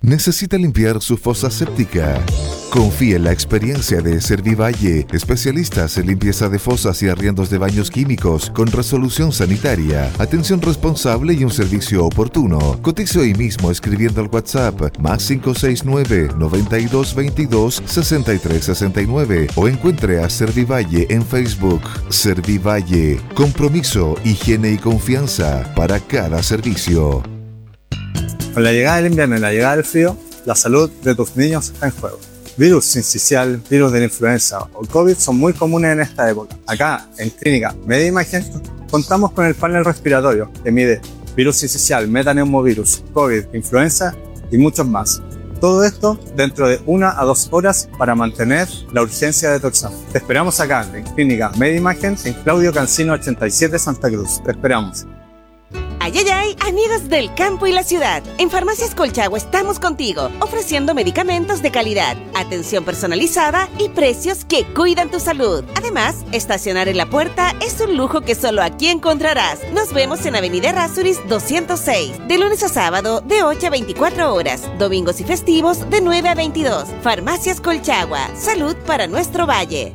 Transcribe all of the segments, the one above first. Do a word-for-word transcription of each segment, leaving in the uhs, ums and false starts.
¿Necesita limpiar su fosa séptica? Confía en la experiencia de Servivalle, especialistas en limpieza de fosas y arriendos de baños químicos con resolución sanitaria, atención responsable y un servicio oportuno. Cotice hoy mismo escribiendo al WhatsApp más cinco seis nueve, noventa y dos veintidós, sesenta y tres sesenta y nueve o encuentre a Servivalle en Facebook. Servivalle, compromiso, higiene y confianza para cada servicio. Con la llegada del invierno y la llegada del frío, la salud de tus niños está en juego. Virus sincicial, virus de la influenza o COVID son muy comunes en esta época. Acá, en Clínica Media Imagen, contamos con el panel respiratorio que mide virus sincicial, metaneumovirus, COVID, influenza y muchos más. Todo esto dentro de una a dos horas para mantener la urgencia de tu examen. Te esperamos acá, en Clínica Media Imagen, en Claudio Cancino ochenta y siete, Santa Cruz. Te esperamos. Ay, ay, ay, amigos del campo y la ciudad. En Farmacias Colchagua estamos contigo, ofreciendo medicamentos de calidad, atención personalizada y precios que cuidan tu salud. Además, estacionar en la puerta es un lujo que solo aquí encontrarás. Nos vemos en Avenida Errázuriz doscientos seis, de lunes a sábado de ocho a veinticuatro horas, domingos y festivos de nueve a veintidós. Farmacias Colchagua, salud para nuestro valle.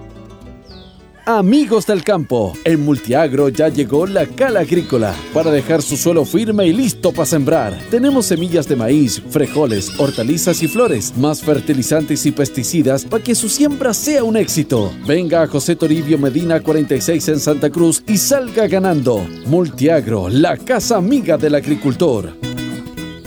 Amigos del campo, en Multiagro ya llegó la Cala Agrícola para dejar su suelo firme y listo para sembrar. Tenemos semillas de maíz, frijoles, hortalizas y flores, más fertilizantes y pesticidas para que su siembra sea un éxito. Venga a José Toribio Medina cuarenta y seis en Santa Cruz y salga ganando. Multiagro, la casa amiga del agricultor.